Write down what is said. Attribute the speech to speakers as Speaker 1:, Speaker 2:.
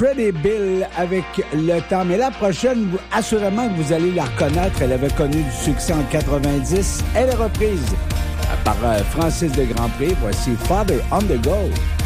Speaker 1: Freddie Bill avec le temps. Mais la prochaine, assurément que vous allez la reconnaître. Elle avait connu du succès en 90. Elle est reprise par Francis de Grandpré. Voici Father on the Go.